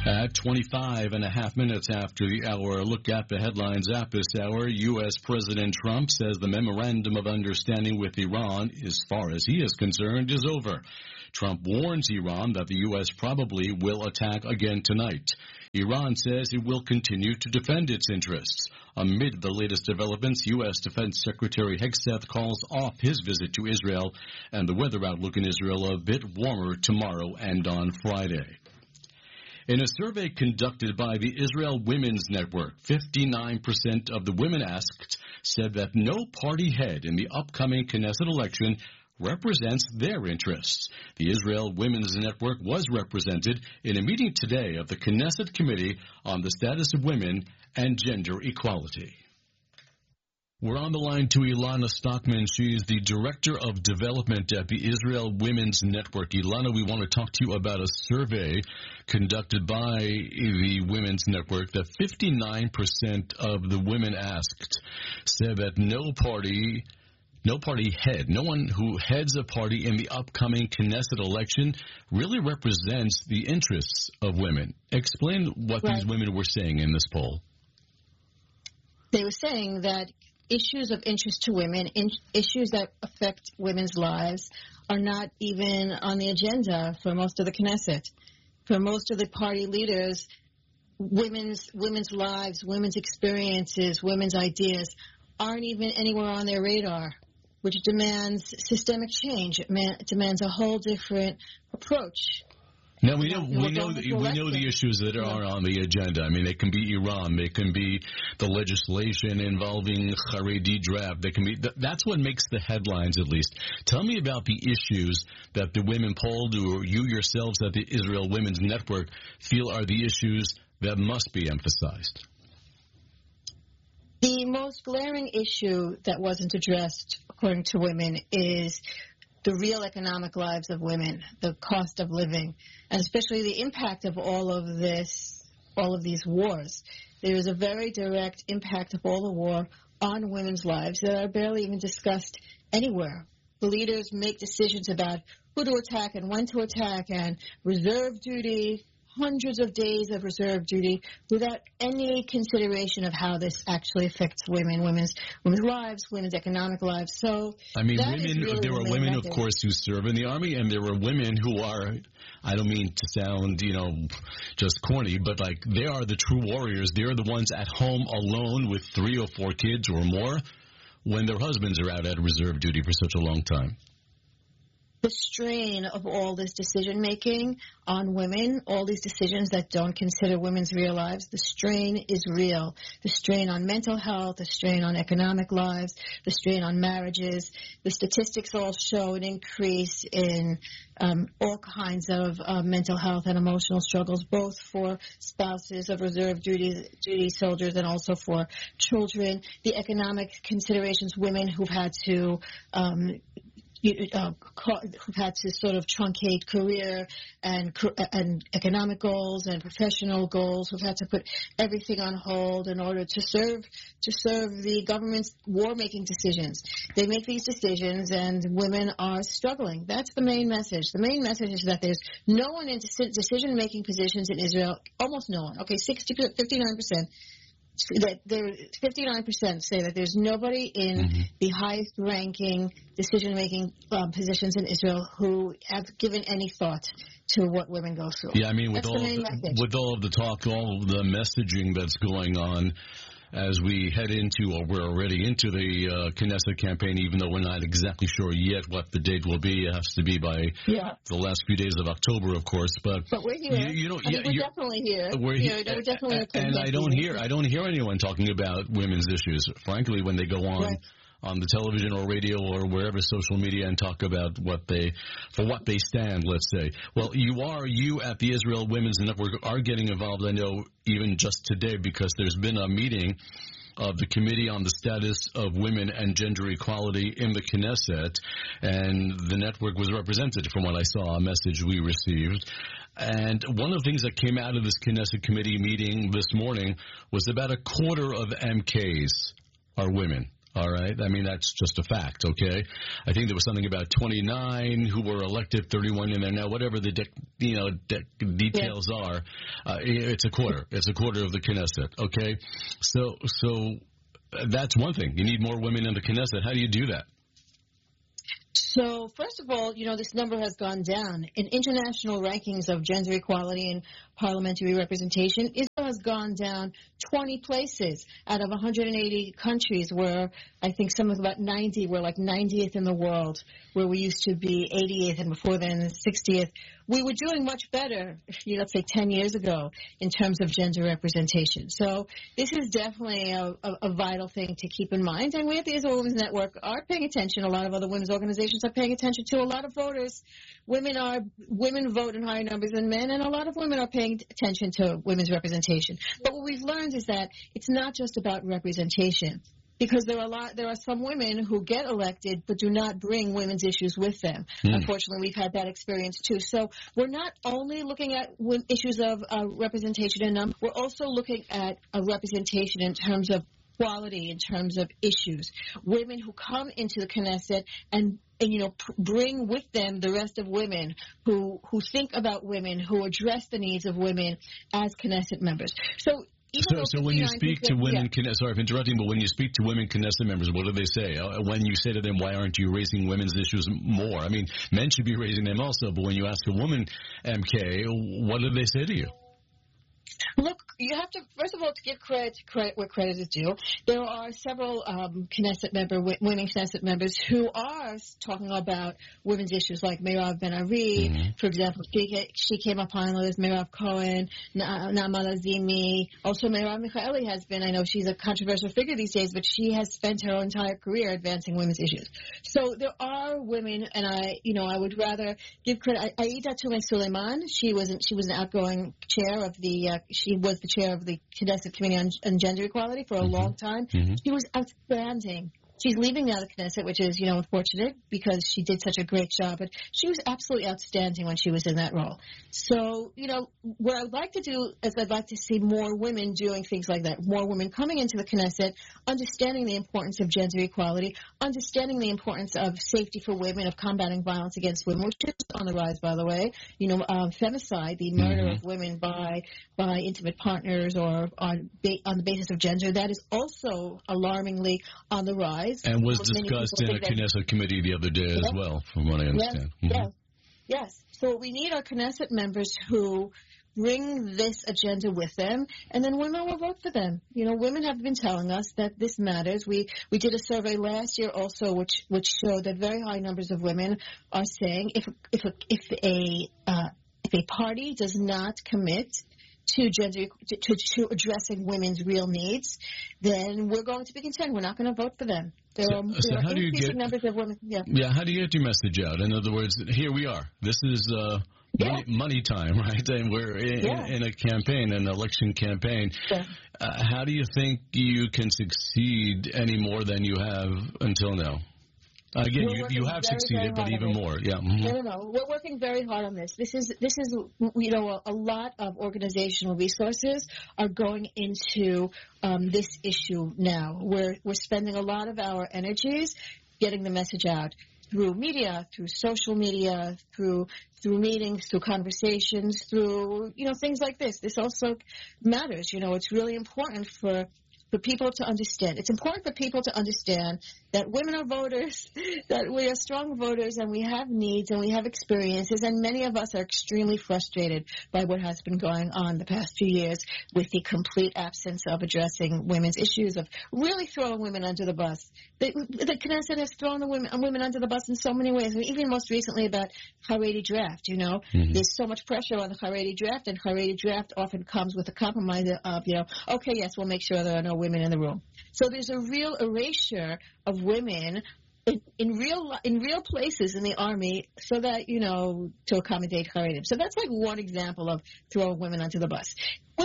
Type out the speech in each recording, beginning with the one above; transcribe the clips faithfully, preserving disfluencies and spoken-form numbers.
At twenty-five and a half minutes after the hour, look at the headlines at this hour. U S. President Trump says the memorandum of understanding with Iran, as far as he is concerned, is over. Trump warns Iran that the U S probably will attack again tonight. Iran says it will continue to defend its interests. Amid the latest developments, U S. Defense Secretary Hegseth calls off his visit to Israel, and the weather outlook in Israel a bit warmer tomorrow and on Friday. In a survey conducted by the Israel Women's Network, fifty-nine percent of the women asked said that no party head in the upcoming Knesset election represents their interests. The Israel Women's Network was represented in a meeting today of the Knesset Committee on the Status of Women and Gender Equality. We're on the line to Ilana Stockman. She's the Director of Development at the Israel Women's Network. Ilana, we want to talk to you about a survey conducted by the Women's Network that fifty-nine percent of the women asked said that no party... No party head, no one who heads a party in the upcoming Knesset election really represents the interests of women. Explain what right. these women were saying in this poll. They were saying that issues of interest to women, in, issues that affect women's lives, are not even on the agenda for most of the Knesset. For most of the party leaders, women's women's lives, women's experiences, women's ideas aren't even anywhere on their radar, which demands systemic change. It man, demands a whole different approach. Now, we know we know the, we know the issues that are on the agenda. I mean, they can be Iran, they can be the legislation involving Haredi draft. They can be that's what makes the headlines, at least. Tell me about the issues that the women polled, or you yourselves at the Israel Women's Network feel are the issues that must be emphasized. The most glaring issue that wasn't addressed, according to women, is the real economic lives of women, the cost of living, and especially the impact of all of this, all of these wars. There is a very direct impact of all the war on women's lives that are barely even discussed anywhere. The leaders make decisions about who to attack and when to attack, and reserve duty, hundreds of days of reserve duty, without any consideration of how this actually affects women, women's women's lives, women's economic lives. So, I mean, women. Really there are the women, method. of course, who serve in the army, and there are women who are. I don't mean to sound, you know, just corny, but like they are the true warriors. They are the ones at home alone with three or four kids or more, when their husbands are out at reserve duty for such a long time. The strain of all this decision-making on women, all these decisions that don't consider women's real lives, the strain is real. The strain on mental health, the strain on economic lives, the strain on marriages. The statistics all show an increase in um, all kinds of uh, mental health and emotional struggles, both for spouses of reserve duty, duty soldiers and also for children. The economic considerations, women who've had to um, Uh, who've had to sort of truncate career and and economic goals and professional goals, who've had to put everything on hold in order to serve to serve the government's war-making decisions. They make these decisions, and women are struggling. That's the main message. The main message is that there's no one in decision-making positions in Israel, almost no one. Okay, sixty, fifty-nine percent. That there, fifty-nine percent say that there's nobody in mm-hmm. the highest-ranking decision-making um, positions in Israel who have given any thought to what women go through. Yeah, I mean, with that's all the main of the, message. with all of the talk, all of the messaging that's going on as we head into, or we're already into the uh, Knesset campaign, even though we're not exactly sure yet what the date will be. It has to be by yeah. the last few days of October, of course. But, but we're here. You, you know, I yeah, mean, we're definitely here. We're here. We're definitely and I don't hear, I don't hear anyone talking about women's issues. Frankly, when they go on. Right. on the television or radio or wherever social media and talk about what they, for what they stand, let's say. Well, you are, you at the Israel Women's Network are getting involved, I know, even just today, because there's been a meeting of the Committee on the Status of Women and Gender Equality in the Knesset, and the network was represented from what I saw, a message we received. And one of the things that came out of this Knesset committee meeting this morning was about a quarter of M Ks are women. All right. I mean, that's just a fact, okay? I think there was something about twenty-nine who were elected, thirty-one in there. Now, whatever the, de- you know, de- details yeah. are, uh, it's a quarter. It's a quarter of the Knesset, okay? So, so that's one thing. You need more women in the Knesset. How do you do that? So, first of all, you know, this number has gone down. In international rankings of gender equality and parliamentary representation, Israel has gone down twenty places out of one hundred eighty countries, where I think some of about ninety were like ninetieth in the world, where we used to be eightieth and before then sixtieth. We were doing much better, you know, let's say ten years ago in terms of gender representation. So this is definitely a, a, a vital thing to keep in mind. And we at the Israel Women's Network are paying attention. A lot of other women's organizations are paying attention to. A lot of voters, women are women vote in higher numbers than men, and a lot of women are paying attention to women's representation. But what we've learned is that it's not just about representation. Because there are a lot, there are some women who get elected but do not bring women's issues with them. Mm. Unfortunately, we've had that experience too. So we're not only looking at issues of uh, representation and um, we're also looking at a representation in terms of quality, in terms of issues. Women who come into the Knesset and and, you know, pr- bring with them the rest of women who who think about women, who address the needs of women as Knesset members. So. So, so when you speak to women, yeah. sorry for interrupting, but when you speak to women Knesset members, what do they say? Uh, when you say to them, why aren't you raising women's issues more? I mean, men should be raising them also, but when you ask a woman, M K, what do they say to you? Look, you have to, first of all, to give credit to credit where credit is due, there are several um, Knesset member, women Knesset members who are talking about women's issues, like Meirav Ben Ari, mm-hmm. for example. She, she came up on the list, Meirav Cohen, Na- Naama Lazimi. Also, Meirav Michaeli has been, I know she's a controversial figure these days, but she has spent her entire career advancing women's issues. So there are women, and I, you know, I would rather give credit. Aida Toumeh Suleiman, she was, she was an outgoing chair of the, uh, she was the chair of the Knesset Committee on, on Gender Equality for a mm-hmm. long time. Mm-hmm. She was outstanding. She's leaving now the Knesset, which is, you know, unfortunate because she did such a great job. But she was absolutely outstanding when she was in that role. So, you know, what I'd like to do is I'd like to see more women doing things like that, more women coming into the Knesset, understanding the importance of gender equality, understanding the importance of safety for women, of combating violence against women, which is on the rise, by the way. You know, um, femicide, the murder mm-hmm. of women by by intimate partners or on, ba- on the basis of gender, that is also alarmingly on the rise. And was discussed in a Knesset committee the other day as yes. well, from what I understand. Yes, mm-hmm. yes, yes. So we need our Knesset members who bring this agenda with them, and then women will vote for them. You know, women have been telling us that this matters. We we did a survey last year also, which which showed that very high numbers of women are saying if if a, if a uh, if a party does not commit to gender to, to, to addressing women's real needs, then we're going to be concerned. We're not going to vote for them. There so, are, so there how are do you get numbers of women. Yeah. yeah, how do you get your message out? In other words, here we are. This is uh, yeah. money, money time, right? And we're in, yeah. in a campaign, an election campaign. Yeah. Uh, how do you think you can succeed any more than you have until now? Again, you, you have very, succeeded, very but even more. Yeah. Mm-hmm. No, no, no. We're working very hard on this. This is, this is, you know, a, a lot of organizational resources are going into um, this issue now. We're we're spending a lot of our energies getting the message out through media, through social media, through through meetings, through conversations, through, you know, things like this. This also matters. You know, it's really important for. For people to understand. It's important for people to understand that women are voters, that we are strong voters, and we have needs and we have experiences, and many of us are extremely frustrated by what has been going on the past few years with the complete absence of addressing women's issues, of really throwing women under the bus. The, the Knesset has thrown the women, women under the bus in so many ways. I mean, even most recently about Haredi draft, you know. Mm-hmm. There's so much pressure on the Haredi draft, and Haredi draft often comes with a compromise of, you know, okay, yes, we'll make sure there are no women in the room. So there's a real erasure of women in, in real in real places in the army, so that, you know, to accommodate Haredim. So that's like one example of throwing women onto the bus. Women are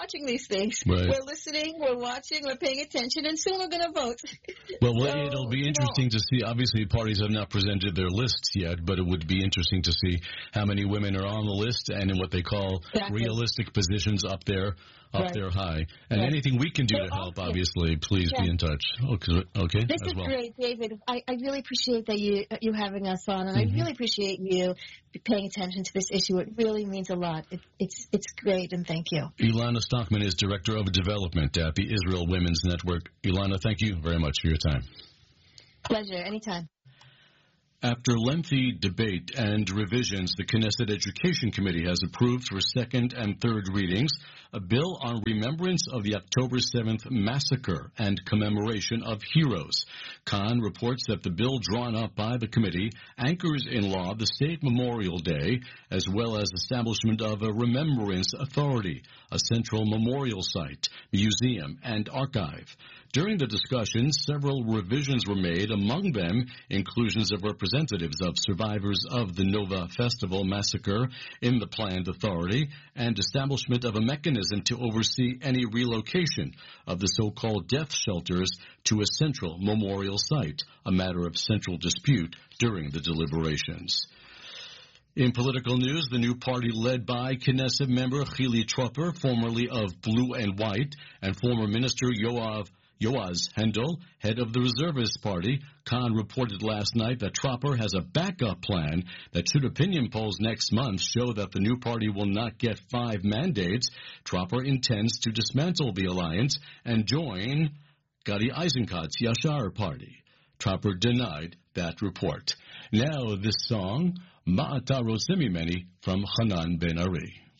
watching these things. Right. We're listening, we're watching, we're paying attention, and soon we're going to vote. Well, well so, it'll be interesting to see. Obviously, parties have not presented their lists yet, but it would be interesting to see how many women are on the list and in what they call exactly. realistic positions up there. Up right. there high. And right. anything we can do They're to help, all, obviously, please yeah. be in touch. Okay, okay This as is well. great, David. I, I really appreciate that you you having us on, and mm-hmm. I really appreciate you paying attention to this issue. It really means a lot. It, it's it's great, and thank you. Ilana Stockman is Director of Development at the Israel Women's Network. Ilana, thank you very much for your time. Pleasure. Anytime. After lengthy debate and revisions, the Knesset Education Committee has approved for second and third readings a bill on remembrance of the October seventh massacre and commemoration of heroes. Khan reports that the bill drawn up by the committee anchors in law the state Memorial Day, as well as establishment of a remembrance authority, a central memorial site, museum, and archive. During the discussion, several revisions were made, among them inclusions of representatives of survivors of the Nova Festival massacre in the planned authority and establishment of a mechanism to oversee any relocation of the so-called death shelters to a central memorial site, a matter of central dispute during the deliberations. In political news, the new party led by Knesset member Chili Tropper, formerly of Blue and White, and former Minister Yoav Yoaz Hendel, head of the Reservist Party, Khan reported last night that Tropper has a backup plan that should opinion polls next month show that the new party will not get five mandates. Tropper intends to dismantle the alliance and join Gadi Eisenkot's Yashar party. Tropper denied that report. Now this song, Ma'ata Rosemimeni, from Hanan Ben Ari.